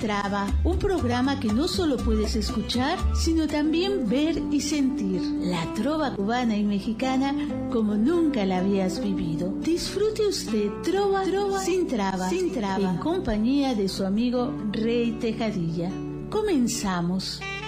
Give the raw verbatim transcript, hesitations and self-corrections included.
Traba, un programa que no solo puedes escuchar, sino también ver y sentir la trova cubana y mexicana como nunca la habías vivido. Disfrute usted Trova, trova sin traba, sin traba, en compañía de su amigo Rey Tejadilla. Comenzamos.